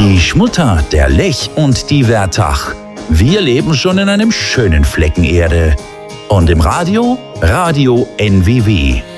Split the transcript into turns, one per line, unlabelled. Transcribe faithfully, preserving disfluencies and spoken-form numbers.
Die Schmutter, der Lech und die Wertach. Wir leben schon in einem schönen Flecken Erde. Und im Radio? Radio N W W.